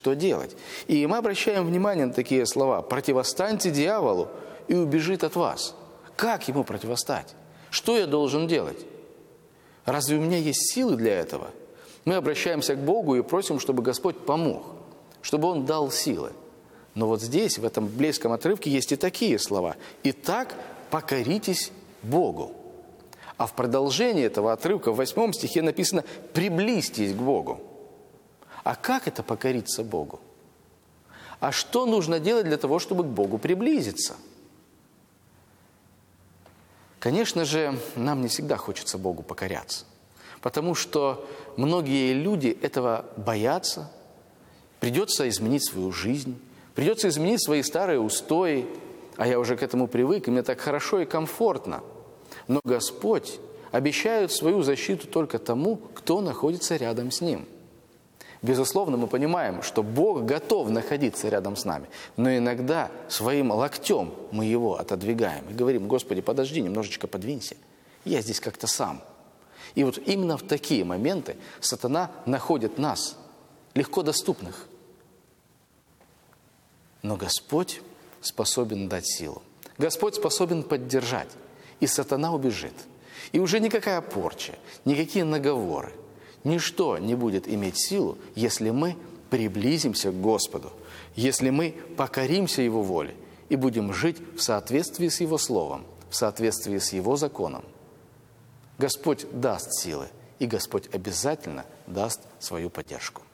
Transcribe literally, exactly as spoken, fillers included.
что делать. И мы обращаем внимание на такие слова: «Противостаньте дьяволу, и убежит от вас». Как ему противостать? Что я должен делать? Разве у меня есть силы для этого? Мы обращаемся к Богу и просим, чтобы Господь помог, чтобы Он дал силы. Но вот здесь, в этом библейском отрывке, есть и такие слова: «Итак, покоритесь Богу». А в продолжении этого отрывка в восьмом стихе написано: «Приблизьтесь к Богу». А как это покориться Богу? А что нужно делать для того, чтобы к Богу приблизиться? Конечно же, нам не всегда хочется Богу покоряться, потому что многие люди этого боятся. Придется изменить свою жизнь, придется изменить свои старые устои, а я уже к этому привык, и мне так хорошо и комфортно. Но Господь обещает свою защиту только тому, кто находится рядом с Ним. Безусловно, мы понимаем, что Бог готов находиться рядом с нами, но иногда своим локтем мы Его отодвигаем и говорим: «Господи, подожди, немножечко подвинься, я здесь как-то сам». И вот именно в такие моменты сатана находит нас, легко доступных. Но Господь способен дать силу, Господь способен поддержать, и сатана убежит. И уже никакая порча, никакие наговоры, ничто не будет иметь силу, если мы приблизимся к Господу, если мы покоримся Его воле и будем жить в соответствии с Его Словом, в соответствии с Его законом. Господь даст силы, и Господь обязательно даст свою поддержку.